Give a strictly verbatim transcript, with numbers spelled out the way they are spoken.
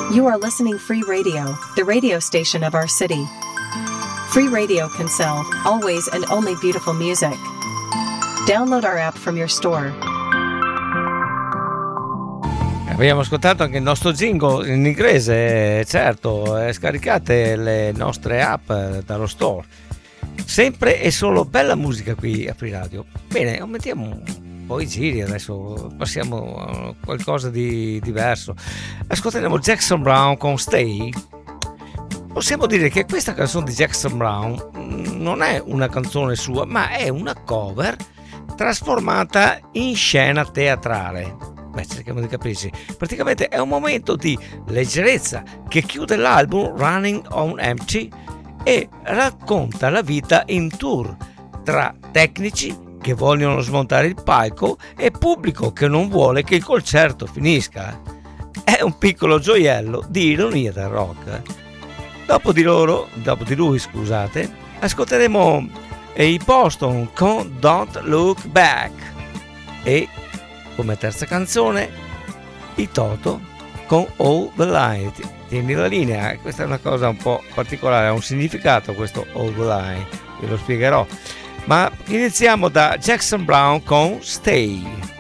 You are listening Free Radio, the radio station of our city. Free Radio can sell always and only beautiful music. Download our app from your store. Abbiamo ascoltato anche il nostro jingle in inglese, certo, eh, scaricate le nostre app dallo store. Sempre e solo bella musica qui a Free Radio. Bene, aumentiamo un po' i giri, adesso passiamo a qualcosa di diverso. Ascolteremo Jackson Browne con Stay. Possiamo dire che questa canzone di Jackson Browne non è una canzone sua, ma è una cover trasformata in scena teatrale. Beh, cerchiamo di capirci. Praticamente è un momento di leggerezza che chiude l'album Running on Empty e racconta la vita in tour tra tecnici che vogliono smontare il palco e pubblico che non vuole che il concerto finisca. È un piccolo gioiello di ironia del rock. Dopo di loro, dopo di lui, scusate, ascolteremo i Boston con Don't Look Back e come terza canzone i Toto con All the Light. Tieni la linea, questa è una cosa un po' particolare, ha un significato questo All the Light, ve lo spiegherò. Ma iniziamo da Jackson Browne con Stay.